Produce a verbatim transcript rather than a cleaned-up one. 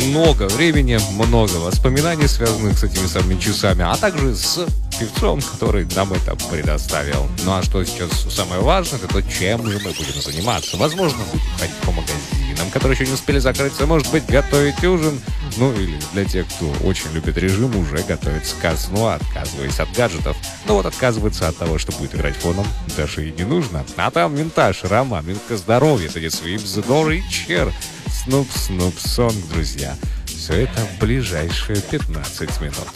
много времени, много воспоминаний, связанных с этими самыми часами, а также с певцом, который нам это предоставил. Ну а что сейчас самое важное, это то, чем же мы будем заниматься. Возможно, будем ходить по магазинам, которые еще не успели закрыться, может быть, готовить ужин. Ну или для тех, кто очень любит режим, уже готовится ко сну, отказываясь от гаджетов. Но вот отказываться от того, что будет играть фоном, даже и не нужно. А там винтаж, Рома, минутка здоровья, садит своим Здорый Чер. Снуп, снуп, сонг, друзья. Все это в ближайшие пятнадцать минут.